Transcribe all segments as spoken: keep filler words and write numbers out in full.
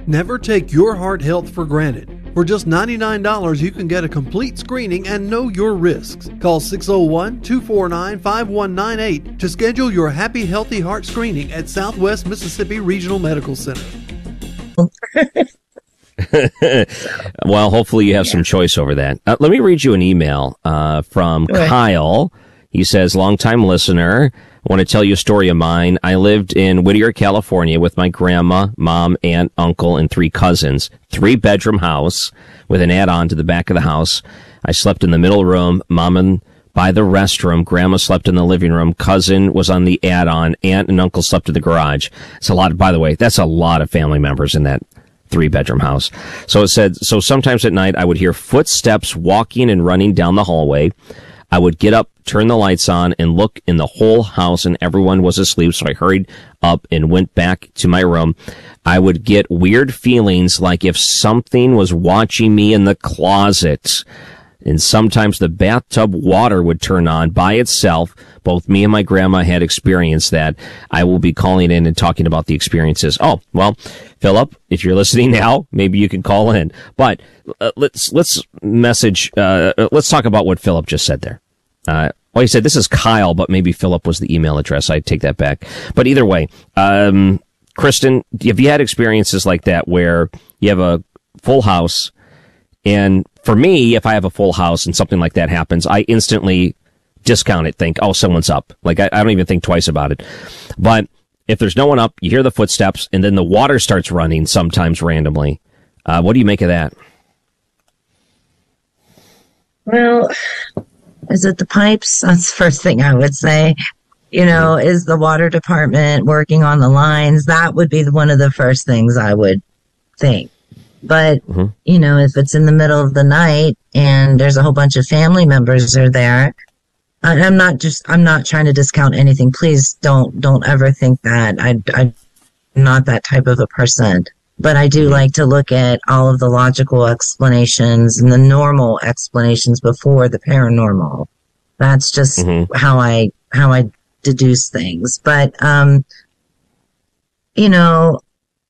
Never take your heart health for granted. For just ninety-nine dollars, you can get a complete screening and know your risks. Call six oh one, two four nine, five one nine eight to schedule your Happy Healthy Heart screening at Southwest Mississippi Regional Medical Center. Well, hopefully you have yeah. some choice over that. Uh, let me read you an email uh, from Kyle. He says, longtime listener, I want to tell you a story of mine. I lived in Whittier, California with my grandma, mom, aunt, uncle, and three cousins. Three-bedroom house with an add-on to the back of the house. I slept in the middle room. Mom and by the restroom. Grandma slept in the living room. Cousin was on the add-on. Aunt and uncle slept in the garage. It's a lot. By the way, that's a lot of family members in that three-bedroom house. So it said, so sometimes at night I would hear footsteps walking and running down the hallway. I would get up, turn the lights on, and look in the whole house, and everyone was asleep, so I hurried up and went back to my room. I would get weird feelings like if something was watching me in the closet. And sometimes the bathtub water would turn on by itself. Both me and my grandma had experienced that. I will be calling in and talking about the experiences. Oh, well, Philip, if you're listening now, maybe you can call in. But uh, let's let's message. Uh, let's talk about what Philip just said there. Uh, well, he said this is Kyle, but maybe Philip was the email address. I take that back. But either way, um, Kristen, have you had experiences like that where you have a full house? And for me, if I have a full house and something like that happens, I instantly discount it, think, oh, someone's up. Like, I, I don't even think twice about it. But if there's no one up, you hear the footsteps, and then the water starts running sometimes randomly. Uh, what do you make of that? Well, is it the pipes? That's the first thing I would say. You know, is the water department working on the lines? That would be one of the first things I would think. But, mm-hmm. you know, if it's in the middle of the night and there's a whole bunch of family members are there, I, I'm not just, I'm not trying to discount anything. Please don't, don't ever think that. I, I'm not that type of a person. But I do mm-hmm. like to look at all of the logical explanations and the normal explanations before the paranormal. That's just mm-hmm. how I, how I deduce things. But, um, you know,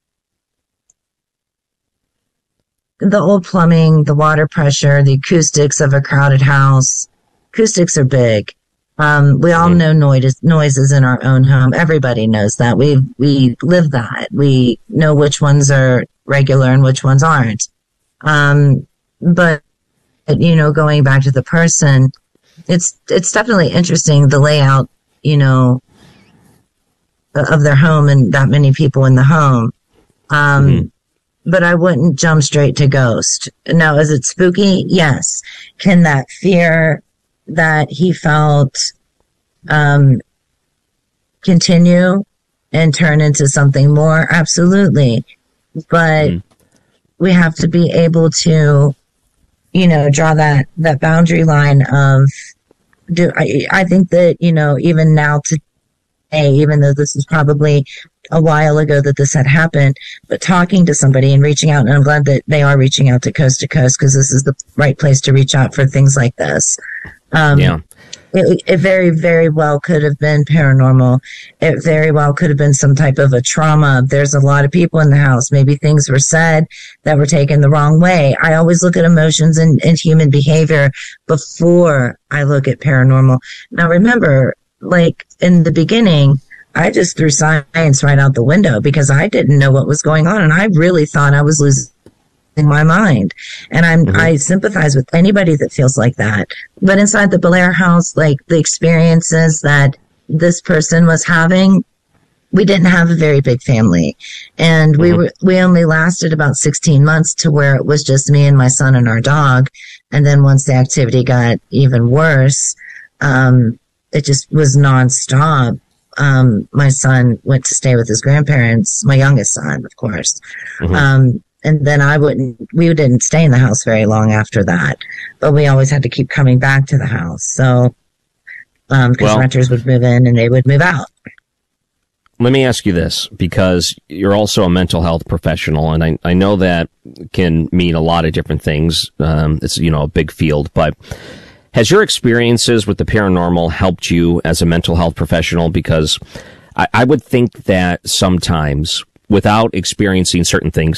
the old plumbing, the water pressure, the acoustics of a crowded house. Acoustics are big. Um, we all know noise, noises in our own home. Everybody knows that. We we live that. We know which ones are regular and which ones aren't. Um, but, you know, going back to the person, it's it's definitely interesting, the layout, you know, of their home and that many people in the home. Um, mm-hmm. But I wouldn't jump straight to ghost. Now, is it spooky? Yes. Can that fear that he felt um, continue and turn into something more? Absolutely. But mm. we have to be able to, you know, draw that, that boundary line of, do I, I think that, you know, even now today, even though this is probably a while ago that this had happened, but talking to somebody and reaching out, and I'm glad that they are reaching out to Coast to Coast, because this is the right place to reach out for things like this. Um, yeah. It, it very, very well could have been paranormal. It very well could have been some type of a trauma. There's a lot of people in the house. Maybe things were said that were taken the wrong way. I always look at emotions and, and human behavior before I look at paranormal. Now, remember, like in the beginning, I just threw science right out the window because I didn't know what was going on, and I really thought I was losing my mind. And I'm mm-hmm. I sympathize with anybody that feels like that. But inside the Belair house, like the experiences that this person was having, we didn't have a very big family, and mm-hmm. we were we only lasted about sixteen months to where it was just me and my son and our dog. And then once the activity got even worse, um, it just was nonstop. Um, my son went to stay with his grandparents, my youngest son, of course. Mm-hmm. Um, and then I wouldn't, we didn't stay in the house very long after that, but we always had to keep coming back to the house. So, um, cause well, renters would move in and they would move out. Let me ask you this, because you're also a mental health professional, and I, I know that can mean a lot of different things. Um, it's, you know, a big field, but has your experiences with the paranormal helped you as a mental health professional? Because I, I would think that sometimes, without experiencing certain things,